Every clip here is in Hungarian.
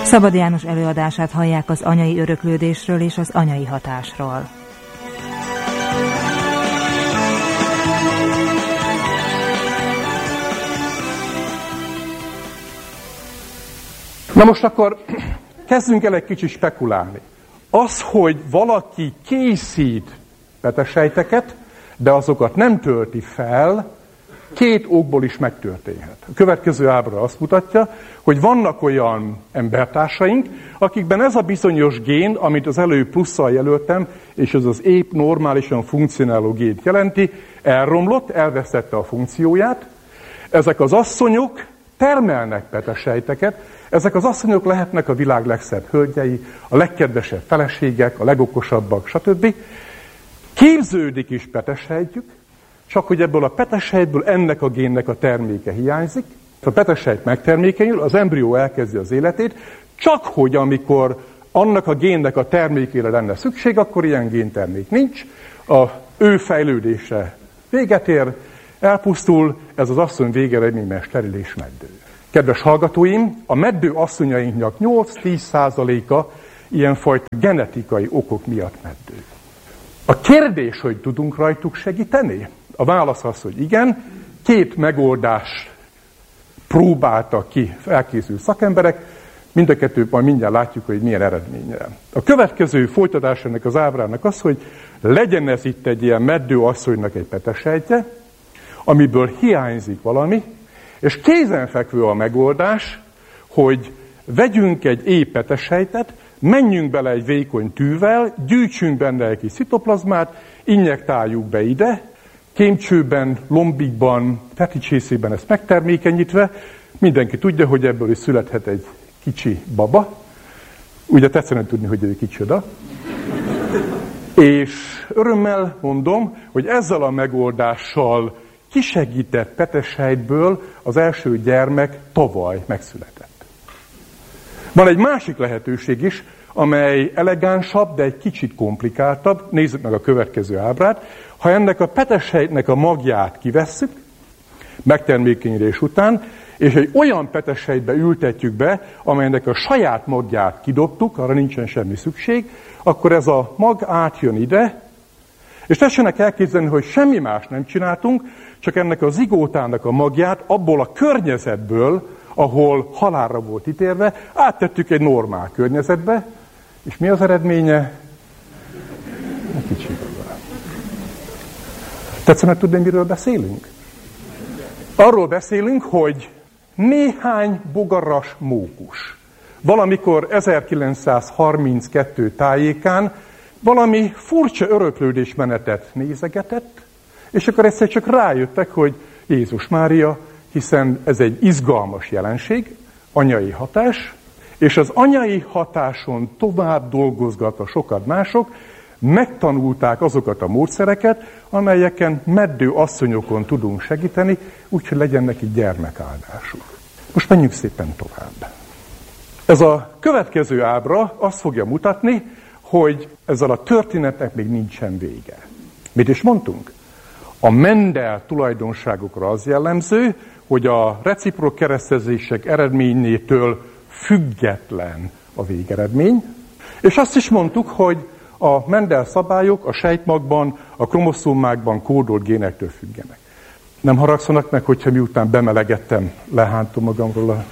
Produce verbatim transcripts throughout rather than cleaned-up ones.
Szabad János előadását hallják az anyai öröklődésről és az anyai hatásról. Na most akkor kezdjünk el egy kicsit spekulálni. Az, hogy valaki készít petesejteket, de azokat nem tölti fel, két okból is megtörténhet. A következő ábra azt mutatja, hogy vannak olyan embertársaink, akikben ez a bizonyos gén, amit az előbb plusszal jelöltem, és ez az épp normálisan funkcionáló gént jelenti, elromlott, elvesztette a funkcióját. Ezek az asszonyok termelnek petesejteket, ezek az asszonyok lehetnek a világ legszebb hölgyei, a legkedvesebb feleségek, a legokosabbak, stb. Képződik is petesejtjük, csak hogy ebből a petesejtből ennek a génnek a terméke hiányzik. A petesejt megtermékenyül, az embrió elkezdi az életét, csak hogy amikor annak a génnek a termékére lenne szükség, akkor ilyen géntermék nincs, a ő fejlődése véget ér, elpusztul, ez az asszony végeredményben steril és meddő. Kedves hallgatóim, a meddő asszonyainknak nyolc-tíz százaléka ilyenfajta genetikai okok miatt meddő. A kérdés, hogy tudunk rajtuk segíteni? A válasz az, hogy igen. Két megoldás próbáltak ki elkészült szakemberek, mind a kettő majd mindjárt látjuk, hogy milyen eredményre. A következő folytatás ennek az ábrának az, hogy legyen ez itt egy ilyen meddő asszonynak egy petesejtje, amiből hiányzik valami, és kézenfekvő a megoldás, hogy vegyünk egy épp petesejtet, menjünk bele egy vékony tűvel, gyűjtsünk benne egy kis citoplazmát, injektáljuk be ide, kémcsőben, lombikban, teticsészében ezt megtermékenyítve, mindenki tudja, hogy ebből is születhet egy kicsi baba. Ugye tetszene tudni, hogy ő kicsoda. És örömmel mondom, hogy ezzel a megoldással kisegített petesejtből az első gyermek tavaly megszületett. Van egy másik lehetőség is, amely elegánsabb, de egy kicsit komplikáltabb. Nézzük meg a következő ábrát. Ha ennek a petesejtnek a magját kivesszük, megtermékenyülés után, és egy olyan petesejtbe ültetjük be, amelynek a saját magját kidobtuk, arra nincsen semmi szükség, akkor ez a mag átjön ide, és tessenek elképzelni, hogy semmi más nem csináltunk, csak ennek a zigótának a magját abból a környezetből, ahol halálra volt ítélve, áttettük egy normál környezetbe, és mi az eredménye? Egy kicsit. Tetszene tudni, miről beszélünk? Arról beszélünk, hogy néhány bogaras mókus valamikor ezerkilencszázharminckettő tájékán valami furcsa öröklődésmenetet nézegetett, és akkor egyszer csak rájöttek, hogy Jézus Mária, hiszen ez egy izgalmas jelenség, anyai hatás, és az anyai hatáson tovább dolgozgatva sokat mások, megtanulták azokat a módszereket, amelyeken meddő asszonyokon tudunk segíteni, úgyhogy legyen neki gyermekáldásuk. Most menjünk szépen tovább. Ez a következő ábra azt fogja mutatni, hogy ezzel a történetnek még nincsen vége. Mit is mondtunk? A Mendel tulajdonságokra az jellemző, hogy a reciprok keresztezések eredményétől független a végeredmény. És azt is mondtuk, hogy a Mendel szabályok a sejtmagban, a kromoszómákban kódolt génektől függenek. Nem haragszanak meg, hogyha miután bemelegettem, lehántom magamról a...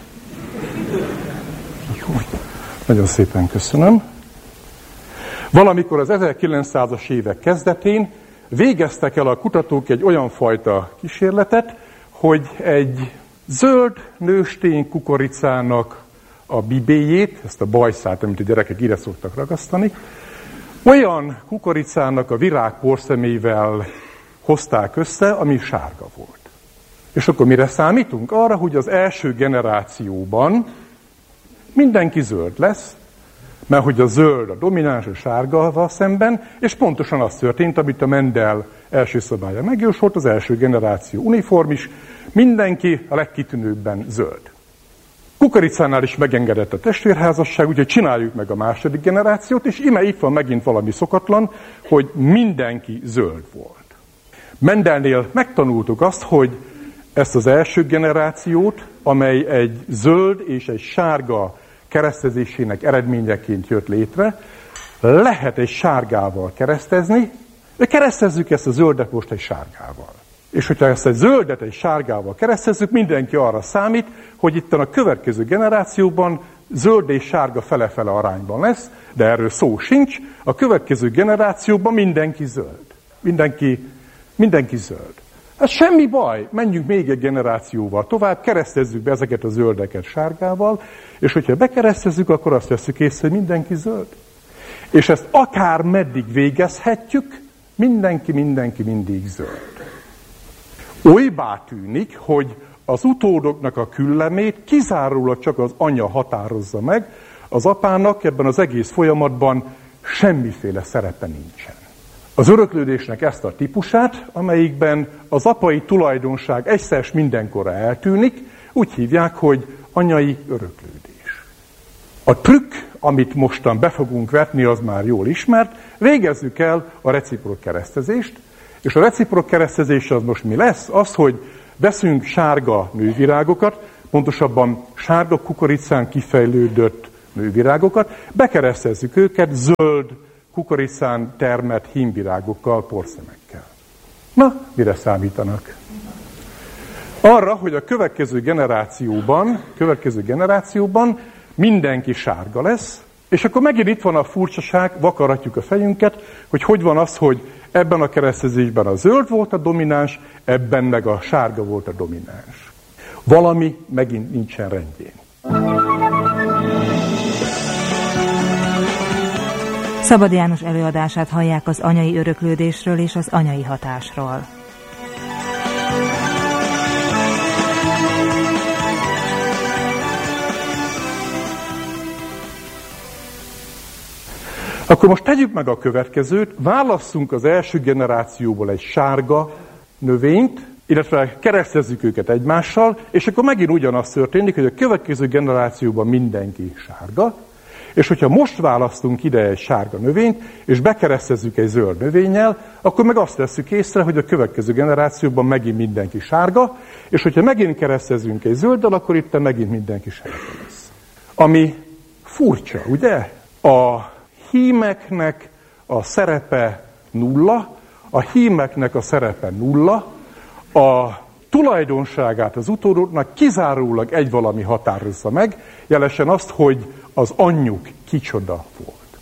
Nagyon szépen köszönöm. Valamikor az ezerkilencszázas évek kezdetén végeztek el a kutatók egy olyan fajta kísérletet, hogy egy zöld nőstény kukoricának a bibéjét, ezt a bajszát, amit a gyerekek ide szoktak ragasztani, olyan kukoricának a virágporszemével hozták össze, ami sárga volt. És akkor mire számítunk? Arra, hogy az első generációban mindenki zöld lesz, mert hogy a zöld a domináns a sárgával szemben, és pontosan az történt, amit a Mendel első szabálya megjósolt, az első generáció uniformis, mindenki a legkitűnőbben zöld. Kukoricánál is megengedett a testvérházasság, úgyhogy csináljuk meg a második generációt, és ime itt van megint valami szokatlan, hogy mindenki zöld volt. Mendelnél megtanultuk azt, hogy ezt az első generációt, amely egy zöld és egy sárga keresztezésének eredményeként jött létre, lehet egy sárgával keresztezni, de keresztezzük ezt a zöldet most egy sárgával. És hogyha ezt egy zöldet egy sárgával keresztezzük, mindenki arra számít, hogy itt a következő generációban zöld és sárga fele-fele arányban lesz, de erről szó sincs, a következő generációban mindenki zöld. Mindenki, mindenki zöld. Hát semmi baj, menjünk még egy generációval tovább, keresztezzük be ezeket a zöldeket sárgával, és hogyha bekeresztezzük, akkor azt veszük észre, hogy mindenki zöld. És ezt akár meddig végezhetjük, mindenki, mindenki mindig zöld. Olybá tűnik, hogy az utódoknak a küllemét kizárólag csak az anya határozza meg, az apának ebben az egész folyamatban semmiféle szerepe nincsen. Az öröklődésnek ezt a típusát, amelyikben az apai tulajdonság egyszer s mindenkorra eltűnik, úgy hívják, hogy anyai öröklődés. A trükk, amit mostan be fogunk vetni, az már jól ismert, végezzük el a reciprok keresztezést, és a reciprok keresztezés az most mi lesz? Az, hogy veszünk sárga nővirágokat, pontosabban sárga kukoricán kifejlődött nővirágokat, bekeresztezzük őket zöld kukoricán termett hímvirágokkal, porszemekkel. Na, mire számítanak? Arra, hogy a következő generációban, következő generációban mindenki sárga lesz, és akkor megint itt van a furcsaság, vakarhatjuk a fejünket, hogy hogy van az, hogy ebben a keresztezésben a zöld volt a domináns, ebben meg a sárga volt a domináns. Valami megint nincsen rendjén. Szabad János előadását hallják az anyai öröklődésről és az anyai hatásról. Akkor most tegyük meg a következőt, válasszunk az első generációból egy sárga növényt, illetve keresztezzük őket egymással, és akkor megint ugyanaz történik, hogy a következő generációban mindenki sárga, és hogyha most választunk ide egy sárga növényt, és bekeresztezzük egy zöld növényel, akkor meg azt veszük észre, hogy a következő generációban megint mindenki sárga, és hogyha megint keresztezünk egy zölddel, akkor itt megint mindenki sárga lesz. Ami furcsa, ugye? A hímeknek a szerepe nulla, a hímeknek a szerepe nulla, a tulajdonságát az utódoknak kizárólag egy valami határozza meg, jelesen azt, hogy az anyjuk kicsoda volt.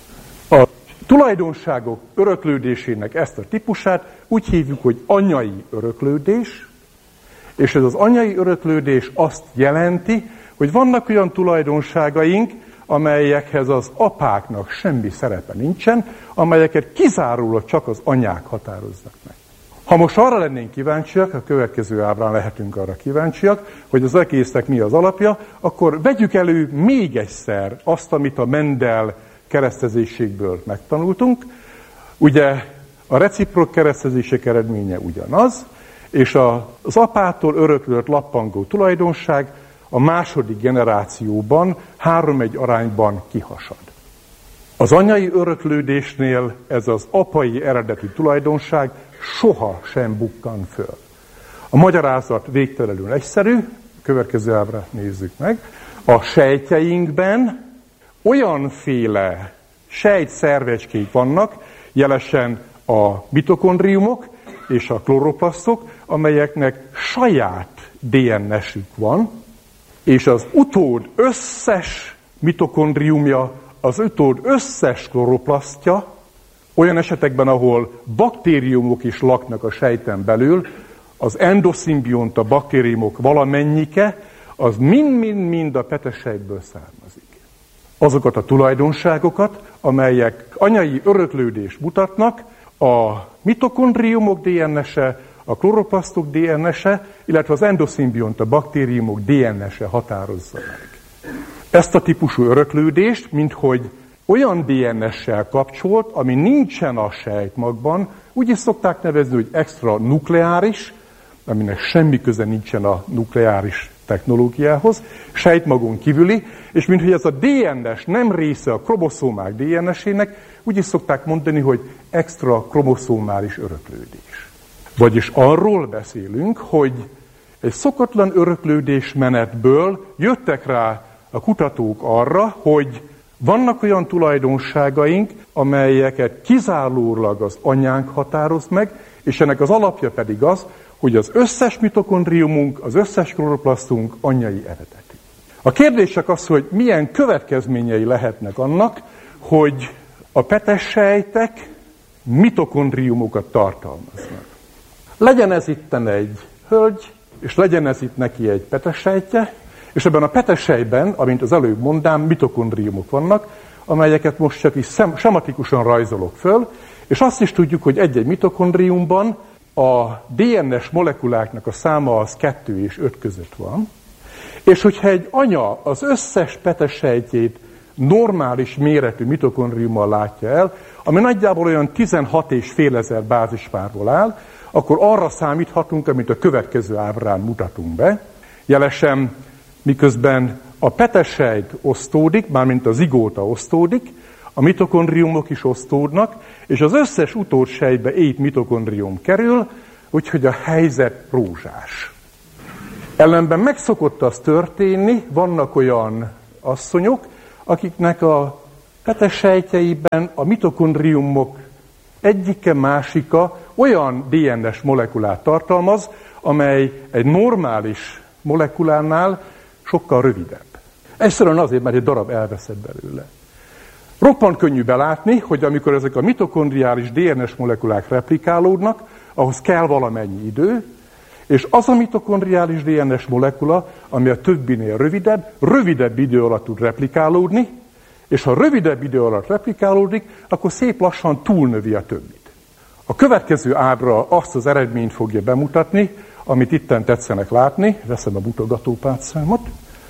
A tulajdonságok öröklődésének ezt a típusát úgy hívjuk, hogy anyai öröklődés, és ez az anyai öröklődés azt jelenti, hogy vannak olyan tulajdonságaink, amelyekhez az apáknak semmi szerepe nincsen, amelyeket kizárólag csak az anyák határoznak meg. Ha most arra lennénk kíváncsiak, a következő ábrán lehetünk arra kíváncsiak, hogy az egésznek mi az alapja, akkor vegyük elő még egyszer azt, amit a Mendel keresztezéségből megtanultunk. Ugye a reciprok keresztezések eredménye ugyanaz, és az apától öröklött lappangó tulajdonság a második generációban három-egy arányban kihasad. Az anyai öröklődésnél ez az apai eredeti tulajdonság soha sem bukkan föl. A magyarázat végtelenül egyszerű, következő ábrát nézzük meg. A sejtjeinkben olyanféle sejtszervecskék vannak, jelesen a mitokondriumok és a kloroplasztok, amelyeknek saját dé en es-ük van, és az utód összes mitokondriumja, az utód összes kloroplasztja, olyan esetekben, ahol baktériumok is laknak a sejten belül, az endoszimbionta baktériumok valamennyike, az mind-mind-mind a petesejtből származik. Azokat a tulajdonságokat, amelyek anyai öröklődést mutatnak, a mitokondriumok dé en es-e, a kloroplasztok dé en es-e, illetve az endoszimbionta baktériumok dé en es-e határozza meg. Ezt a típusú öröklődést, minthogy olyan dé en es-sel kapcsolt, ami nincsen a sejtmagban, úgy is szokták nevezni, hogy extra nukleáris, aminek semmi köze nincsen a nukleáris technológiához, sejtmagon kívüli, és minthogy ez a dé en es nem része a kromoszómák dé en es-ének, úgy is szokták mondani, hogy extra kromoszómális öröklődés. Vagyis arról beszélünk, hogy egy szokatlan öröklődés menetből jöttek rá a kutatók arra, hogy vannak olyan tulajdonságaink, amelyeket kizárólag az anyánk határoz meg, és ennek az alapja pedig az, hogy az összes mitokondriumunk, az összes kloroplasztunk anyai eredetű. A kérdés csak az, hogy milyen következményei lehetnek annak, hogy a petessejtek mitokondriumokat tartalmaznak. Legyen ez itten egy hölgy, és legyen ez itt neki egy petessejtje, és ebben a petessejben, amint az előbb mondám, mitokondriumok vannak, amelyeket most csak is sematikusan rajzolok föl, és azt is tudjuk, hogy egy-egy mitokondriumban a dé en es molekuláknak a száma az kettő és öt között van, és hogyha egy anya az összes petessejtjét normális méretű mitokondriummal látja el, ami nagyjából olyan tizenhat és fél ezer bázispárból áll, akkor arra számíthatunk, amit a következő ábrán mutatunk be. Jelesem, miközben a petessejt osztódik, mármint a zigóta osztódik, a mitokondriumok is osztódnak, és az összes utódsejtbe ét mitokondrium kerül, úgyhogy a helyzet rózsás. Ellenben meg szokott az történni, vannak olyan asszonyok, akiknek a petessejtjeiben a mitokondriumok egyike másika olyan dé en es molekulát tartalmaz, amely egy normális molekulánál sokkal rövidebb. Egyszerűen azért, mert egy darab elveszett belőle. Roppant könnyű belátni, hogy amikor ezek a mitokondriális dé en es molekulák replikálódnak, ahhoz kell valamennyi idő, és az a mitokondriális dé en es molekula, ami a többinél rövidebb, rövidebb idő alatt tud replikálódni, és ha rövidebb idő alatt replikálódik, akkor szép lassan túlnövi a többit. A következő ábra azt az eredményt fogja bemutatni, amit itten tetszenek látni, veszem a mutogatópálcámat,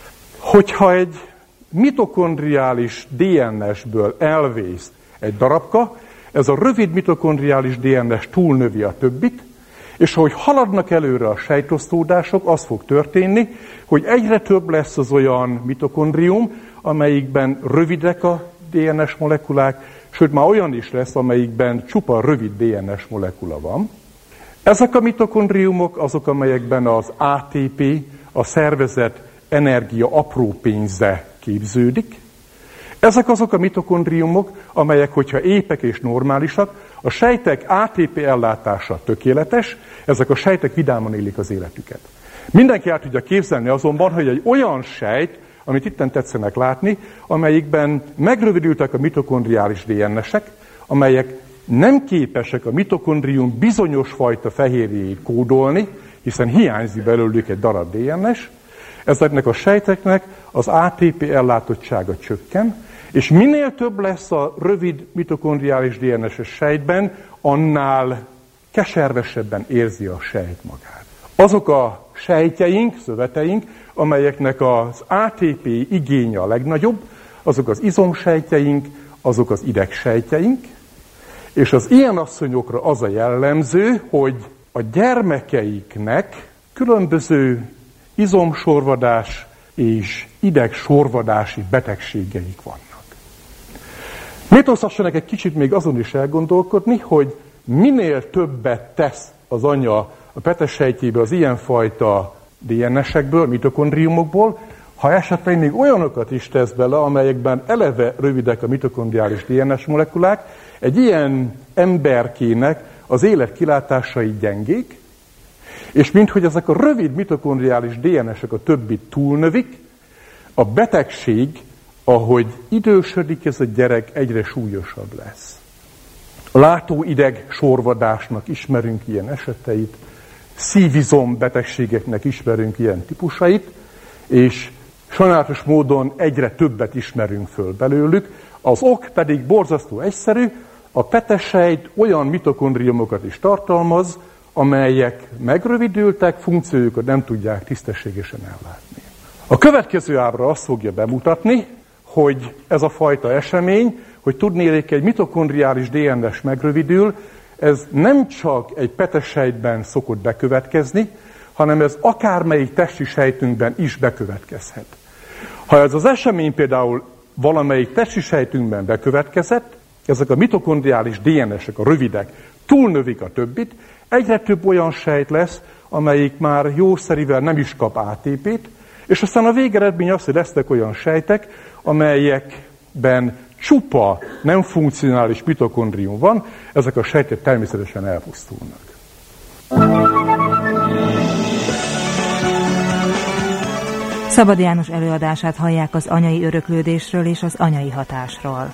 hogyha egy mitokondriális dé en es-ből elvész egy darabka, ez a rövid mitokondriális dé en es túlnövi a többit, és ahogy haladnak előre a sejtosztódások, az fog történni, hogy egyre több lesz az olyan mitokondrium, amelyikben rövidek a dé en es molekulák, sőt már olyan is lesz, amelyikben csupa rövid dé en es molekula van. Ezek a mitokondriumok azok, amelyekben az á té pé, a szervezet energia apró pénze képződik. Ezek azok a mitokondriumok, amelyek, hogyha épek és normálisak, a sejtek á té pé ellátása tökéletes, ezek a sejtek vidáman élik az életüket. Mindenki el tudja képzelni azonban, hogy egy olyan sejt, amit itten tetszenek látni, amelyikben megrövidültek a mitokondriális dé en esek, amelyek nem képesek a mitokondrium bizonyos fajta fehérjéjét kódolni, hiszen hiányzik belőlük egy darab dé en es, ezeknek a sejteknek az á té pé ellátottsága csökken, és minél több lesz a rövid mitokondriális dé en es-es sejtben, annál keservesebben érzi a sejt magát. Azok a sejtjeink, szöveteink, amelyeknek az á té pé igénye a legnagyobb, azok az izomsejtjeink, azok az idegsejtjeink, és az ilyen asszonyokra az a jellemző, hogy a gyermekeiknek különböző izomsorvadás és idegsorvadási betegségeik vannak. Méltóztassanak egy kicsit még azon is elgondolkodni, hogy minél többet tesz az anya a petessejtjébe az ilyenfajta dé en esekből, mitokondriumokból, ha esetleg még olyanokat is tesz bele, amelyekben eleve rövidek a mitokondriális dé en es molekulák, egy ilyen emberkének az élet kilátásai gyengék, és minthogy ezek a rövid mitokondriális dé en esek a többit túlnövik, a betegség, ahogy idősödik ez a gyerek, egyre súlyosabb lesz. A látóideg sorvadásnak ismerünk ilyen eseteit, szívizom betegségeknek ismerünk ilyen típusait, és sajnálatos módon egyre többet ismerünk föl belőlük. Az ok pedig borzasztó egyszerű, a petessejt olyan mitokondriumokat is tartalmaz, amelyek megrövidültek, funkciójukat nem tudják tisztességesen ellátni. A következő ábra azt fogja bemutatni, hogy ez a fajta esemény, hogy tudnélik egy mitokondriális dé en es megrövidül, ez nem csak egy petessejtben szokott bekövetkezni, hanem ez akármelyik testi sejtünkben is bekövetkezhet. Ha ez az esemény például valamelyik testi sejtünkben bekövetkezett, ezek a mitokondriális dé en esek, a rövidek, túlnövik a többit, egyre több olyan sejt lesz, amelyik már jószerivel nem is kap á té pét, És aztán a végeredmény az, hogy lesznek olyan sejtek, amelyekben csupa nem funkcionális mitokondrium van, ezek a sejtek természetesen elpusztulnak. Szabad János előadását hallják az anyai öröklődésről és az anyai hatásról.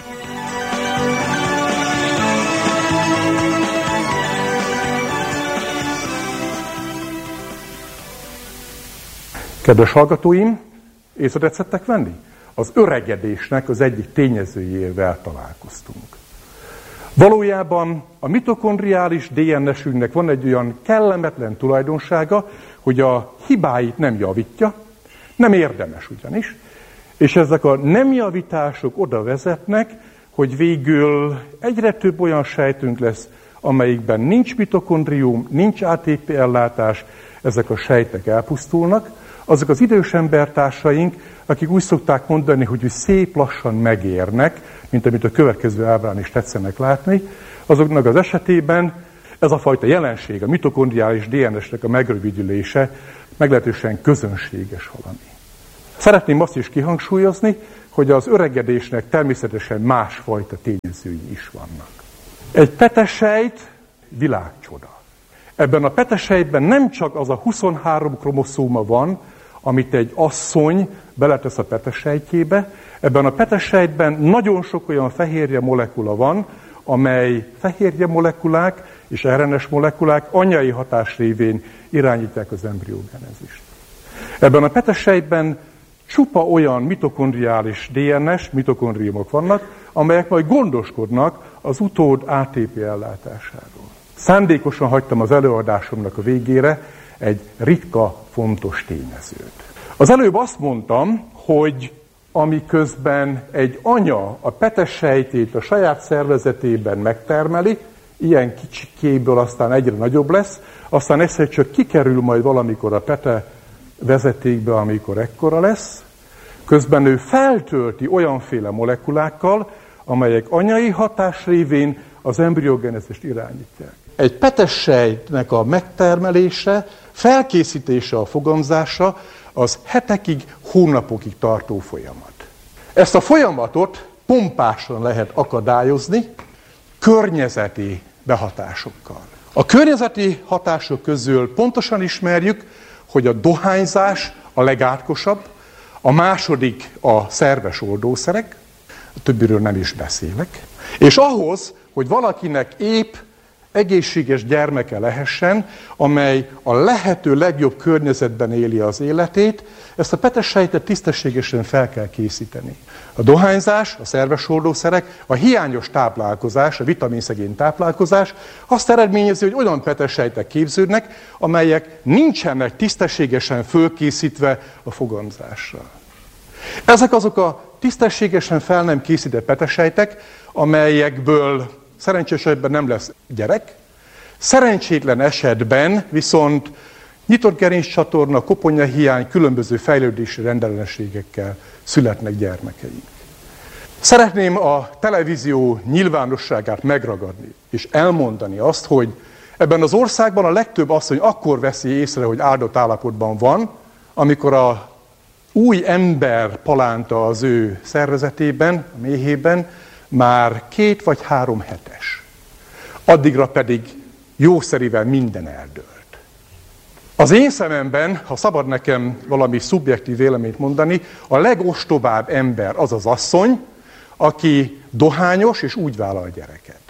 Kedves hallgatóim, észre tetszettek venni? Az öregedésnek az egyik tényezőjével találkoztunk. Valójában a mitokondriális dé en es-ünknek van egy olyan kellemetlen tulajdonsága, hogy a hibáit nem javítja, nem érdemes ugyanis, és ezek a nem javítások oda vezetnek, hogy végül egyre több olyan sejtünk lesz, amelyikben nincs mitokondrium, nincs á té pé ellátás, ezek a sejtek elpusztulnak. Azok az idős embertársaink, akik úgy szokták mondani, hogy szép lassan megérnek, mint amit a következő ábrán is tetszenek látni, azoknak az esetében ez a fajta jelenség, a mitokondriális dé en es-nek a megrövidülése meglehetősen közönséges valami. Szeretném azt is kihangsúlyozni, hogy az öregedésnek természetesen másfajta tényezői is vannak. Egy petesejt világcsoda. Ebben a petesejtben nem csak az a huszonhárom kromoszóma van, amit egy asszony beletesz a petesejtjébe, ebben a petesejtben nagyon sok olyan fehérje molekula van, amely fehérje molekulák és er en es molekulák anyai hatás révén irányítják az embriógenezist. Ebben a petesejtben csupa olyan mitokondriális dé en es, mitokondriumok vannak, amelyek majd gondoskodnak az utód á té pé ellátásáról. Szándékosan hagytam az előadásomnak a végére egy ritka, fontos tényezőt. Az előbb azt mondtam, hogy amiközben egy anya a petessejtét a saját szervezetében megtermeli, ilyen kicsikéből aztán egyre nagyobb lesz, aztán egyszer csak kikerül majd valamikor a pete vezetékbe, amikor ekkora lesz, közben ő feltölti olyanféle molekulákkal, amelyek anyai hatás révén az embriogenezist irányítják. Egy petessejtnek a megtermelése, felkészítése a fogamzásra, az hetekig, hónapokig tartó folyamat. Ezt a folyamatot pompásan lehet akadályozni környezeti behatásokkal. A környezeti hatások közül pontosan ismerjük, hogy a dohányzás a legátkosabb, a második a szerves oldószerek, a többiről nem is beszélek, és ahhoz, hogy valakinek épp egészséges gyermeke lehessen, amely a lehető legjobb környezetben éli az életét, ezt a petessejtet tisztességesen fel kell készíteni. A dohányzás, a szerves oldószerek, a hiányos táplálkozás, a vitaminszegény táplálkozás azt eredményezi, hogy olyan petessejtek képződnek, amelyek nincsenek tisztességesen fölkészítve a fogamzásra. Ezek azok a tisztességesen fel nem készített petessejtek, amelyekből szerencsés esetben nem lesz gyerek, szerencsétlen esetben viszont nyitott gerincsatorna, koponyahiány, különböző fejlődési rendellenességekkel születnek gyermekeink. Szeretném a televízió nyilvánosságát megragadni, és elmondani azt, hogy ebben az országban a legtöbb asszony akkor veszi észre, hogy áldott állapotban van, amikor a új ember palánta az ő szervezetében, a méhében, már két vagy három hetes. Addigra pedig jószerivel minden eldőlt. Az én szememben, ha szabad nekem valami szubjektív véleményt mondani, a legostobább ember az az asszony, aki dohányos és úgy vállal gyereket.